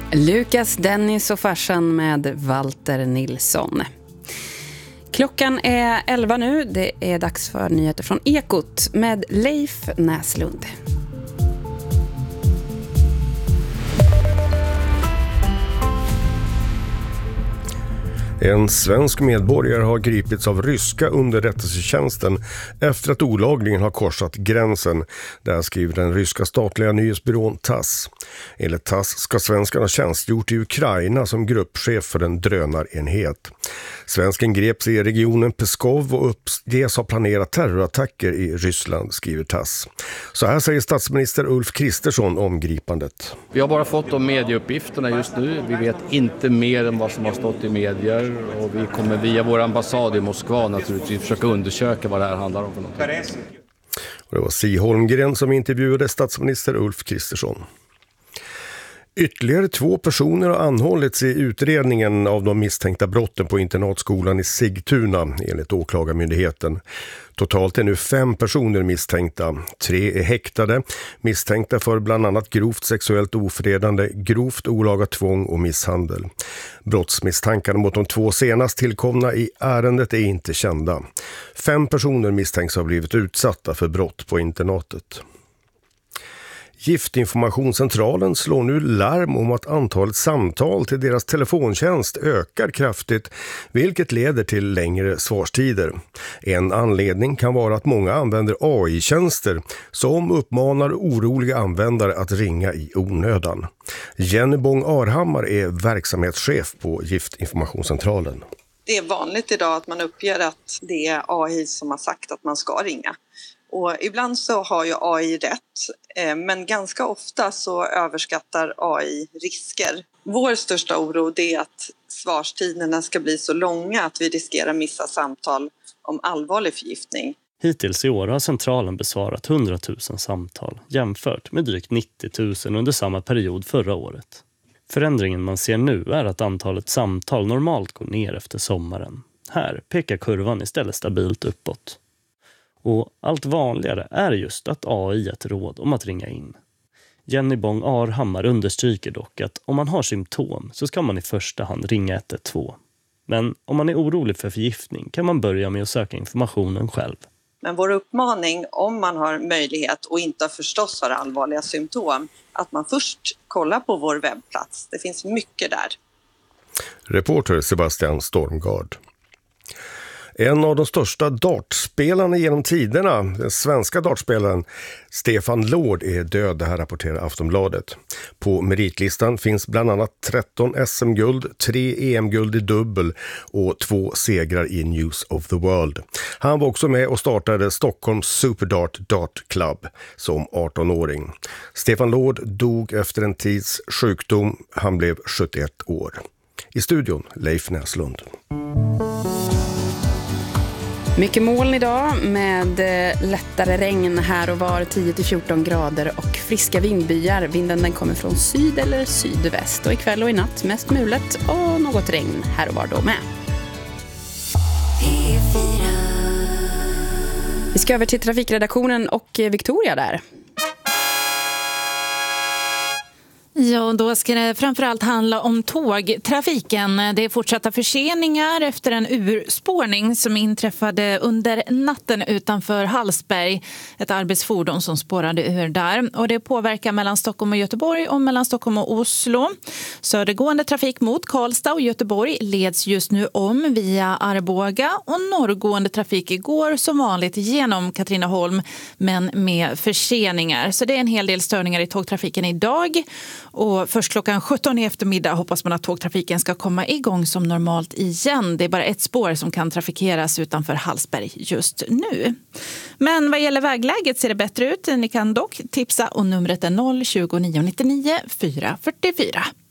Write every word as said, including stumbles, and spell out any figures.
Lukas, Dennis och farsan med Walter Nilsson. Klockan är elva nu. Det är dags för nyheter från Ekot med Leif Näslund. En svensk medborgare har gripits av ryska underrättelsetjänsten efter att olagligen har korsat gränsen. Där skriver den ryska statliga nyhetsbyrån Tass. Enligt Tass ska svenskarna ha tjänstgjort i Ukraina som gruppchef för en drönarenhet. Svensken greps i regionen Peskov och uppges ha planerat terrorattacker i Ryssland, skriver Tass. Så här säger statsminister Ulf Kristersson om gripandet. Vi har bara fått de medieuppgifterna just nu. Vi vet inte mer än vad som har stått i medier. Och vi kommer via vår ambassad i Moskva naturligtvis försöka undersöka vad det här handlar om för någonting. Och det var Siv Holmgren som intervjuade statsminister Ulf Kristersson. Ytterligare två personer har anhållits i utredningen av de misstänkta brotten på internatskolan i Sigtuna enligt åklagarmyndigheten. Totalt är nu fem personer misstänkta. Tre är häktade, misstänkta för bland annat grovt sexuellt ofredande, grovt olaga tvång och misshandel. Brottsmisstankarna mot de två senast tillkomna i ärendet är inte kända. Fem personer misstänks ha blivit utsatta för brott på internatet. Giftinformationscentralen slår nu larm om att antalet samtal till deras telefontjänst ökar kraftigt, vilket leder till längre svarstider. En anledning kan vara att många använder A I-tjänster som uppmanar oroliga användare att ringa i onödan. Jenny Bong Arhammar är verksamhetschef på Giftinformationscentralen. Det är vanligt idag att man uppger att det är A I som har sagt att man ska ringa. Och ibland så har ju A I rätt, men ganska ofta så överskattar A I risker. Vår största oro är att svarstiderna ska bli så långa att vi riskerar missa samtal om allvarlig förgiftning. Hittills i år har centralen besvarat hundratusen samtal jämfört med drygt nittio tusen under samma period förra året. Förändringen man ser nu är att antalet samtal normalt går ner efter sommaren. Här pekar kurvan istället stabilt uppåt. Och allt vanligare är just att A I ett råd om att ringa in. Jenny Bong Arhammar understryker dock att om man har symptom så ska man i första hand ringa ett ett två. Men om man är orolig för förgiftning kan man börja med att söka informationen själv. Men vår uppmaning, om man har möjlighet och inte förstås har allvarliga symptom, att man först kollar på vår webbplats. Det finns mycket där. Reporter Sebastian Stormgard. En av de största dartspelarna genom tiderna, den svenska dartspelaren Stefan Lord, är död, det här rapporterar Aftonbladet. På meritlistan finns bland annat tretton S M-guld, tre E M-guld i dubbel och två segrar i News of the World. Han var också med och startade Stockholms Superdart Dart Club som arton-åring. Stefan Lord dog efter en tids sjukdom. Han blev sjuttioett år. I studion Leif Näslund. Mycket moln idag med lättare regn här och var, tio till fjorton grader och friska vindbyar. Vinden den kommer från syd eller sydväst och ikväll och i natt mest mulet och något regn här och var då med. Vi ska över till trafikredaktionen och Victoria där. Ja, då ska det framförallt handla om tågtrafiken. Det är fortsatta förseningar efter en urspårning som inträffade under natten utanför Hallsberg. Ett arbetsfordon som spårade ur där. Och det påverkar mellan Stockholm och Göteborg och mellan Stockholm och Oslo. Södergående trafik mot Karlstad och Göteborg leds just nu om via Arboga. Och norrgående trafik går som vanligt genom Katrineholm men med förseningar. Så det är en hel del störningar i tågtrafiken idag. Och först klockan sjutton i eftermiddag hoppas man att tågtrafiken ska komma igång som normalt igen. Det är bara ett spår som kan trafikeras utanför Hallsberg just nu. Men vad gäller vägläget ser det bättre ut. Ni kan dock tipsa och numret är noll tjugo nio nittionio fyra fyrtiofyra.